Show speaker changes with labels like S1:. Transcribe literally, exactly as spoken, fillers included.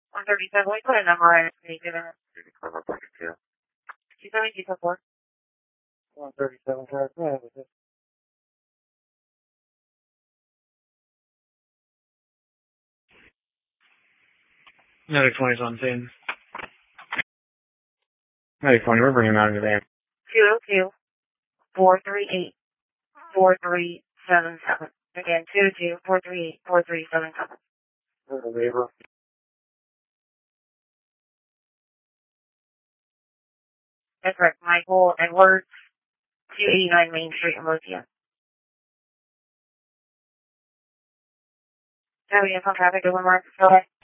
S1: one thirty-seven, we put a number in it. Can you give it? two seventy, two four. one thirty-seven, go ahead with it.
S2: Another twenty's on scene. Another twenty, we're bringing him out of the van.
S1: two oh two, four three eight, four three seven seven. Again, two oh two, four three eight, four three seven seven.
S3: There's a waiver.
S1: That's right, Michael Edwards, two eighty-nine Main Street in Lothian. Oh, yes, on traffic, good one, Mark. Okay.